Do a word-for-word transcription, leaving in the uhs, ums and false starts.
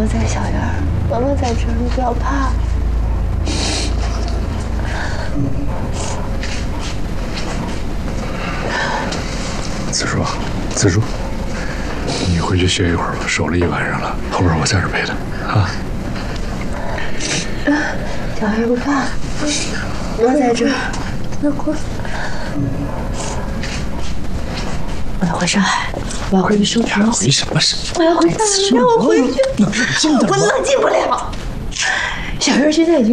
在，小圆儿，妈妈在这儿，你不要怕。 紫竹，紫竹，你回去歇一会儿吧，守了一晚上了，后边我在这陪他啊。 小圆儿不怕，妈在这儿。别哭。我要回上海，我要回去生存。 回什么生？ 我要回上海，让我回去。我冷静不了。小圆儿现在已经。